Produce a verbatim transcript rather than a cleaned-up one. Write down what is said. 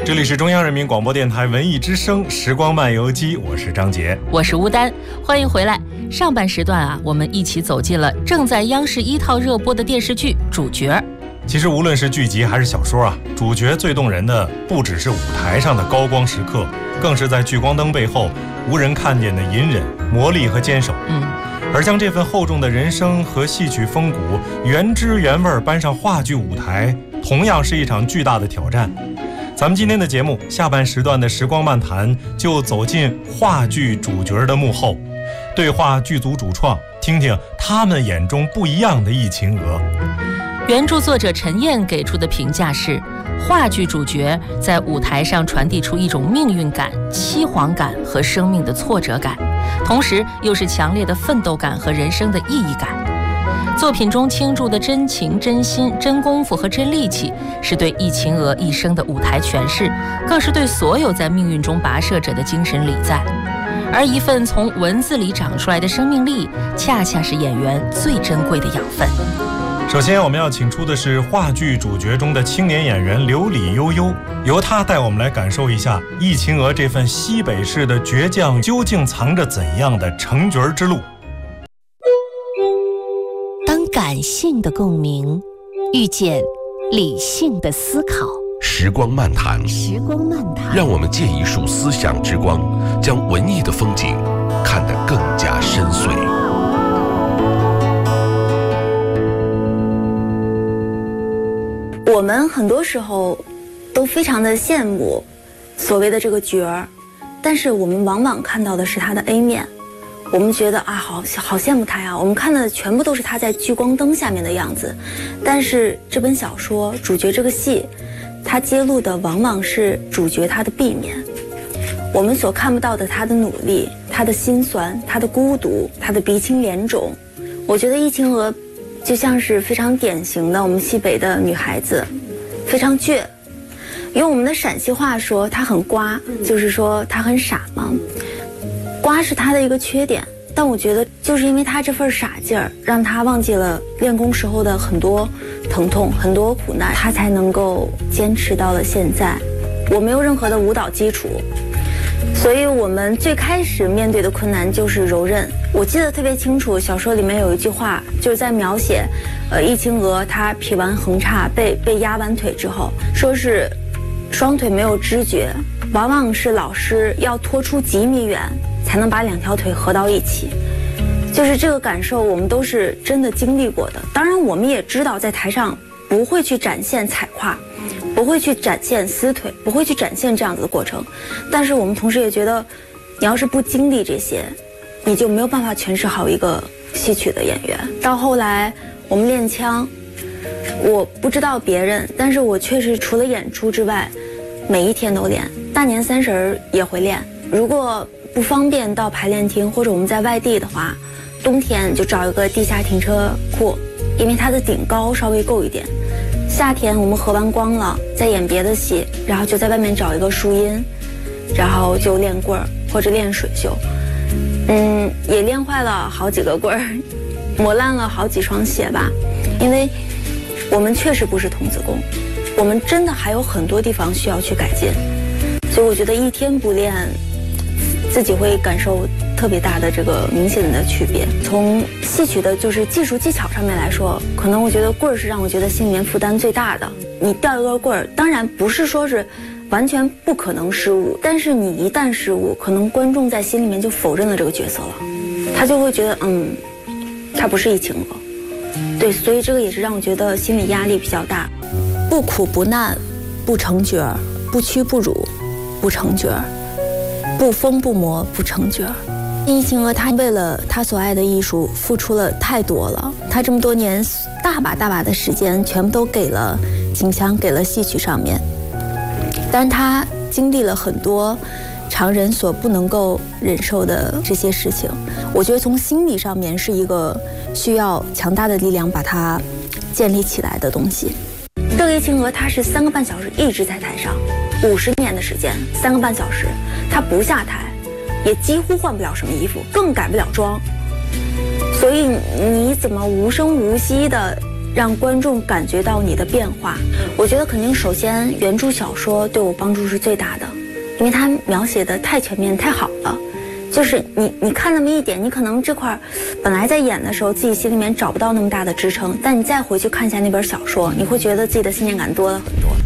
这里是中央人民广播电台文艺之声时光漫游记，我是张杰， 我是吴丹，欢迎回来。上半时段啊，我们一起走进了正在央视一套热播的电视剧《主角》。 其实无论是剧集还是小说啊，主角最动人的不只是舞台上的高光时刻，更是在聚光灯背后无人看见的隐忍、磨砺和坚守。 嗯， 而将这份厚重的人生和戏曲风骨原汁原味搬上话剧舞台，同样是一场巨大的挑战。咱们今天的节目下半时段的时光漫谈，就走进话剧主角的幕后，对话剧组主创，听听他们眼中不一样的疫情娥。 原著作者陈燕给出的评价是，话剧主角在舞台上传递出一种命运感、凄惶感和生命的挫折感，同时又是强烈的奋斗感和人生的意义感。作品中倾注的真情、真心、真功夫和真力气，是对疫情娥一生的舞台诠释，更是对所有在命运中跋涉者的精神礼赞。而一份从文字里长出来的生命力，恰恰是演员最珍贵的养分。 首先我们要请出的是话剧主角中的青年演员刘李悠悠，由他带我们来感受一下疫情娥这份西北式的倔强究竟藏着怎样的成角之路。 当感性的共鸣遇见理性的思考， 时光漫谈， 时光漫谈， 让我们借一束思想之光，将文艺的风景看得更加深邃。 我们很多时候都非常的羡慕所谓的这个角儿，但是我们往往看到的是他的 A 面。我们觉得啊，好好羡慕他呀，我们看的全部都是他在聚光灯下面的样子。但是这本小说主角这个戏，他揭露的往往是主角他的 B 面，我们所看不到的他的努力、他的辛酸、他的孤独、他的鼻青脸肿。我觉得疫情娥就像是非常典型的我们西北的女孩子，非常倔。用我们的陕西话说，她很瓜，就是说她很傻嘛。瓜是她的一个缺点，但我觉得就是因为她这份傻劲儿，让她忘记了练功时候的很多疼痛、很多苦难，她才能够坚持到了现在。我没有任何的舞蹈基础，所以我们最开始面对的困难就是柔韧。我记得特别清楚，小说里面有一句话，就是在描写，呃，疫情娥她劈完横叉被被压完腿之后，说是双腿没有知觉，往往是老师要拖出几米远才能把两条腿合到一起。就是这个感受，我们都是真的经历过的。当然，我们也知道在台上不会去展现踩胯，不会去展现撕腿，不会去展现这样子的过程，但是我们同时也觉得，你要是不经历这些，你就没有办法诠释好一个戏曲的演员。到后来我们练腔，我不知道别人，但是我确实除了演出之外，每一天都练，大年三十儿也会练。如果不方便到排练厅，或者我们在外地的话，冬天就找一个地下停车库，因为它的顶高稍微够一点。夏天我们合完光了，再演别的戏，然后就在外面找一个树荫，然后就练棍儿或者练水袖。嗯，也练坏了好几个棍儿，磨烂了好几双鞋吧。因为我们确实不是童子功，我们真的还有很多地方需要去改进。所以我觉得一天不练，自己会感受特别大的这个明显的区别。从戏曲的就是技术技巧上面来说，可能我觉得棍儿是让我觉得心里面负担最大的。你掉一根棍儿，当然不是说是完全不可能失误，但是你一旦失误，可能观众在心里面就否认了这个角色了，他就会觉得嗯，他不是疫情娥。对，所以这个也是让我觉得心理压力比较大。不苦不难不成角儿，不屈不辱不成角儿，不疯不魔不成角儿。疫情娥她为了她所爱的艺术付出了太多了，她这么多年大把大把的时间全部都给了京腔，给了戏曲上面，但她经历了很多常人所不能够忍受的这些事情。我觉得从心理上面是一个需要强大的力量把它建立起来的东西。这个疫情娥她是三个半小时一直在台上，五十年的时间，三个半小时，她不下台，也几乎换不了什么衣服，更改不了妆。所以你怎么无声无息的让观众感觉到你的变化。我觉得肯定首先原著小说对我帮助是最大的，因为它描写的太全面太好了。就是你你看那么一点，你可能这块本来在演的时候自己心里面找不到那么大的支撑，但你再回去看一下那本小说，你会觉得自己的信念感多了很多。